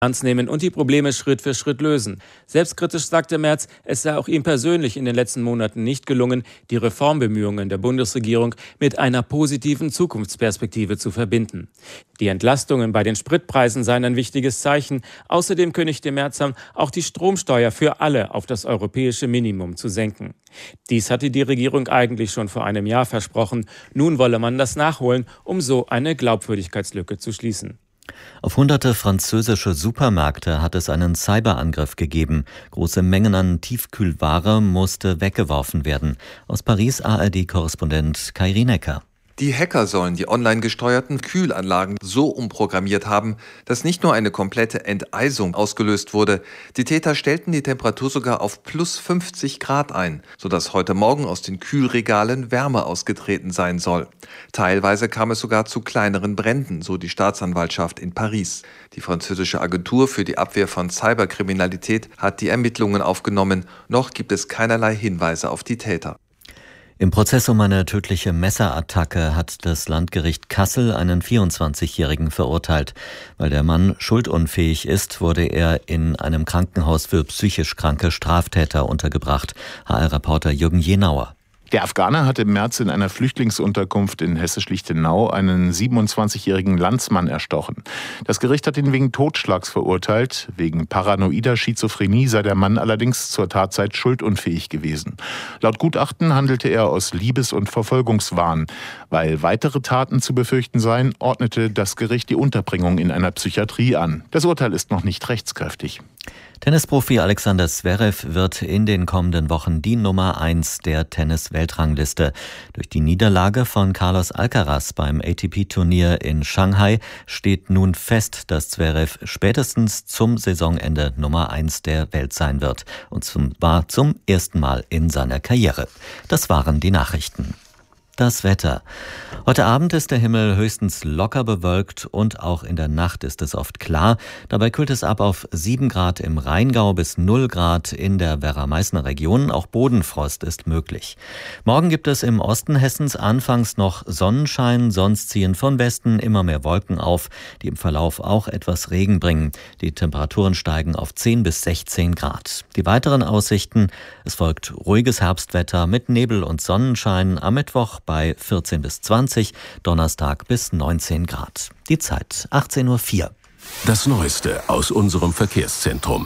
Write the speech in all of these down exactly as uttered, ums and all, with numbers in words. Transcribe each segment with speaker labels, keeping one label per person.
Speaker 1: ernst nehmen und die Probleme Schritt für Schritt lösen. Selbstkritisch sagte Merz, es sei auch ihm persönlich in den letzten Monaten nicht gelungen, die Reformbemühungen der Bundesregierung mit einer positiven Zukunftsperspektive zu verbinden. Die Entlastungen bei den Spritpreisen seien ein wichtiges Zeichen. Außerdem kündigte Merz an, auch die Stromsteuer für alle auf das europäische Minimum zu senken. Dies hatte die Regierung eigentlich schon vor einem Jahr versprochen. Nun wolle man das nachholen, um so eine Glaubwürdigkeitslücke zu schließen.
Speaker 2: Auf hunderte französische Supermärkte hat es einen Cyberangriff gegeben. Große Mengen an Tiefkühlware musste weggeworfen werden. Aus Paris A R D-Korrespondent Kai Rienecker.
Speaker 3: Die Hacker sollen die online gesteuerten Kühlanlagen so umprogrammiert haben, dass nicht nur eine komplette Enteisung ausgelöst wurde. Die Täter stellten die Temperatur sogar auf plus fünfzig Grad ein, sodass heute Morgen aus den Kühlregalen Wärme ausgetreten sein soll. Teilweise kam es sogar zu kleineren Bränden, so die Staatsanwaltschaft in Paris. Die französische Agentur für die Abwehr von Cyberkriminalität hat die Ermittlungen aufgenommen. Noch gibt es keinerlei Hinweise auf die Täter.
Speaker 2: Im Prozess um eine tödliche Messerattacke hat das Landgericht Kassel einen vierundzwanzigjährigen verurteilt. Weil der Mann schuldunfähig ist, wurde er in einem Krankenhaus für psychisch kranke Straftäter untergebracht. H R-Reporter Jürgen Jenauer.
Speaker 4: Der Afghaner hat im März in einer Flüchtlingsunterkunft in Hessisch-Lichtenau einen siebenundzwanzigjährigen Landsmann erstochen. Das Gericht hat ihn wegen Totschlags verurteilt. Wegen paranoider Schizophrenie sei der Mann allerdings zur Tatzeit schuldunfähig gewesen. Laut Gutachten handelte er aus Liebes- und Verfolgungswahn. Weil weitere Taten zu befürchten seien, ordnete das Gericht die Unterbringung in einer Psychiatrie an. Das Urteil ist noch nicht rechtskräftig.
Speaker 2: Tennisprofi Alexander Zverev wird in den kommenden Wochen die Nummer eins der Tennis-Weltrangliste. Durch die Niederlage von Carlos Alcaraz beim A T P-Turnier in Shanghai steht nun fest, dass Zverev spätestens zum Saisonende Nummer eins der Welt sein wird. Und zwar zum ersten Mal in seiner Karriere. Das waren die Nachrichten. Das Wetter. Heute Abend ist der Himmel höchstens locker bewölkt und auch in der Nacht ist es oft klar. Dabei kühlt es ab auf sieben Grad im Rheingau bis null Grad in der Werra-Meißner Region. Auch Bodenfrost ist möglich. Morgen gibt es im Osten Hessens anfangs noch Sonnenschein, sonst ziehen von Westen immer mehr Wolken auf, die im Verlauf auch etwas Regen bringen. Die Temperaturen steigen auf zehn bis sechzehn Grad. Die weiteren Aussichten: Es folgt ruhiges Herbstwetter mit Nebel und Sonnenschein am Mittwoch bei vierzehn bis zwanzig, Donnerstag bis neunzehn Grad. Die Zeit achtzehn Uhr vier.
Speaker 5: Das Neueste aus unserem Verkehrszentrum.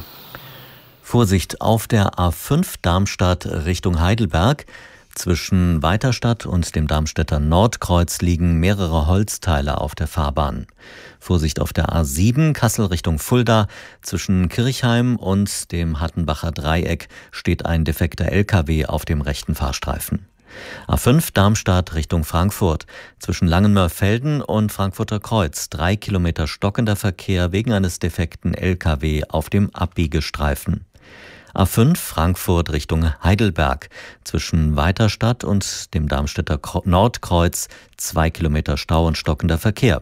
Speaker 2: Vorsicht auf der A fünf Darmstadt Richtung Heidelberg. Zwischen Weiterstadt und dem Darmstädter Nordkreuz liegen mehrere Holzteile auf der Fahrbahn. Vorsicht auf der A sieben Kassel Richtung Fulda. Zwischen Kirchheim und dem Hattenbacher Dreieck steht ein defekter L K W auf dem rechten Fahrstreifen. A fünf Darmstadt Richtung Frankfurt. Zwischen Langenmörfelden und Frankfurter Kreuz drei Kilometer stockender Verkehr wegen eines defekten L K W auf dem Abbiegestreifen. A fünf Frankfurt Richtung Heidelberg. Zwischen Weiterstadt und dem Darmstädter Nordkreuz zwei Kilometer Stau und stockender Verkehr.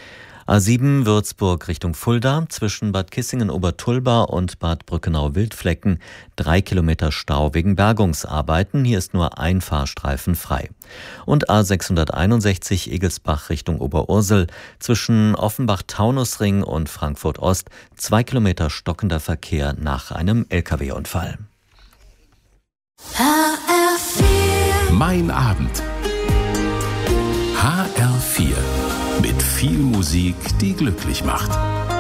Speaker 2: A sieben Würzburg Richtung Fulda, zwischen Bad Kissingen-Obertulba und Bad Brückenau-Wildflecken drei Kilometer Stau wegen Bergungsarbeiten. Hier ist nur ein Fahrstreifen frei. Und A sechshunderteinundsechzig Egelsbach Richtung Oberursel, zwischen Offenbach-Taunusring und Frankfurt-Ost zwei Kilometer stockender Verkehr nach einem L K W-Unfall.
Speaker 6: H R vier
Speaker 5: Mein Abend. H R vier. Mit viel Musik, die glücklich macht.